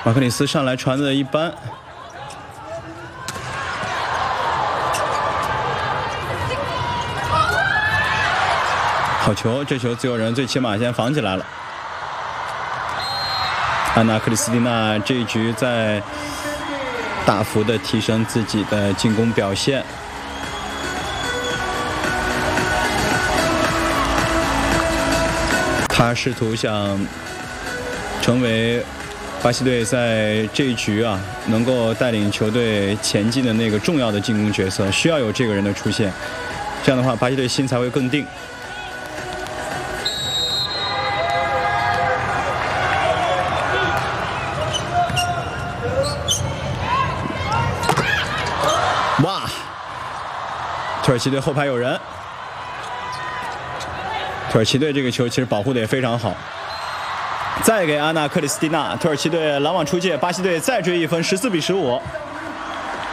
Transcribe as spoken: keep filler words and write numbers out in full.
马克里斯上来传的一般。 好球！这球自由人最起码先防起来了。安娜·克里斯蒂娜这一局在大幅的提升自己的进攻表现。她试图想成为巴西队在这一局啊能够带领球队前进的那个重要的进攻角色，需要有这个人的出现。这样的话，巴西队心才会更定。 哇！土耳其队后排有人，土耳其队这个球其实保护的也非常好。再给安娜·克里斯蒂娜，土耳其队拦网出界，巴西队再追一分，十四比十五。